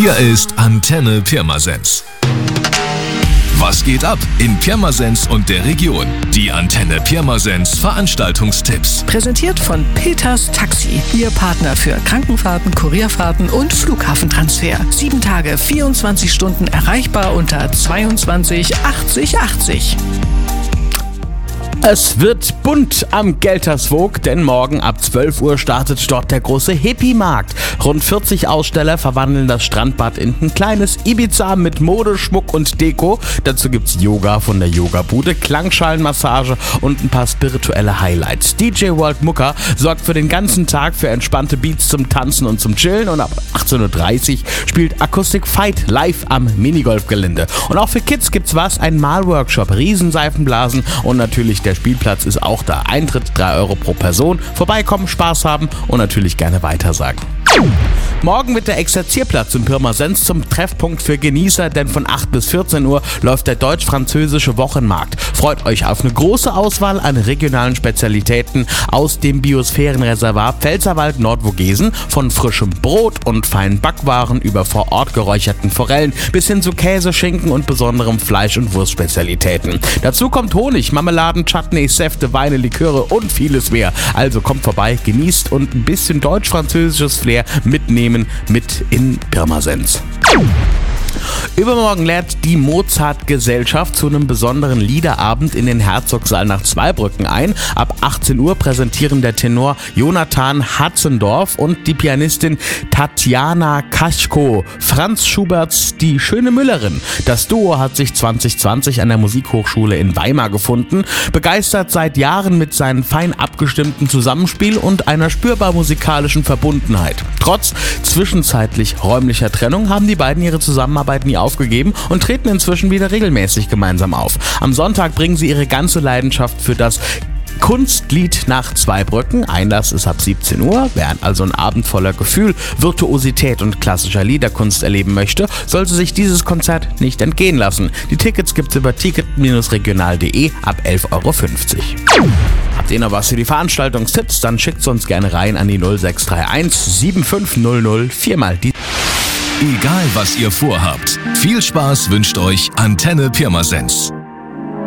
Hier ist Antenne Pirmasens. Was geht ab in Pirmasens und der Region? Die Antenne Pirmasens Veranstaltungstipps. Präsentiert von Peters Taxi. Ihr Partner für Krankenfahrten, Kurierfahrten und Flughafentransfer. 7 Tage, 24 Stunden erreichbar unter 22 80 80. Es wird bunt am Gelterswoog, denn morgen ab 12 Uhr startet dort der große Hippie-Markt. Rund 40 Aussteller verwandeln das Strandbad in ein kleines Ibiza mit Mode, Schmuck und Deko. Dazu gibt's Yoga von der Yoga-Bude, Klangschalenmassage und ein paar spirituelle Highlights. DJ World Mucker sorgt für den ganzen Tag für entspannte Beats zum Tanzen und zum Chillen und ab 18.30 Uhr spielt Acoustic Fight live am Minigolfgelände. Und auch für Kids gibt's was, ein Malworkshop, Riesenseifenblasen und natürlich der Spielplatz ist auch da. Eintritt 3 Euro pro Person. Vorbeikommen, Spaß haben und natürlich gerne weitersagen. Morgen wird der Exerzierplatz in Pirmasens zum Treffpunkt für Genießer, denn von 8 bis 14 Uhr läuft der deutsch-französische Wochenmarkt. Freut euch auf eine große Auswahl an regionalen Spezialitäten aus dem Biosphärenreservat Pfälzerwald-Nordvogesen, von frischem Brot und feinen Backwaren über vor Ort geräucherten Forellen bis hin zu Käse, Schinken und besonderem Fleisch- und Wurstspezialitäten. Dazu kommt Honig, Marmeladen, Chutneys, Säfte, Weine, Liköre und vieles mehr. Also kommt vorbei, genießt und ein bisschen deutsch-französisches Flair mitnehmen mit in Pirmasens. Übermorgen lädt die Mozart-Gesellschaft zu einem besonderen Liederabend in den Herzogssaal nach Zweibrücken ein. Ab 18 Uhr präsentieren der Tenor Jonathan Hatzendorf und die Pianistin Tatjana Kaschko Franz Schuberts Die schöne Müllerin. Das Duo hat sich 2020 an der Musikhochschule in Weimar gefunden, begeistert seit Jahren mit seinem fein abgestimmten Zusammenspiel und einer spürbar musikalischen Verbundenheit. Trotz zwischenzeitlich räumlicher Trennung haben die beiden ihre Zusammenarbeit nie aufgegeben und treten inzwischen wieder regelmäßig gemeinsam auf. Am Sonntag bringen sie ihre ganze Leidenschaft für das Kunstlied nach Zweibrücken. Einlass ist ab 17 Uhr. Wer also einen Abend voller Gefühl, Virtuosität und klassischer Liederkunst erleben möchte, sollte sich dieses Konzert nicht entgehen lassen. Die Tickets gibt's über ticket-regional.de ab 11,50 Euro. Habt ihr noch was für die Veranstaltungstipps? Dann schickt's uns gerne rein an die 0631 7500 4 die. Egal was ihr vorhabt, viel Spaß wünscht euch Antenne Pirmasens.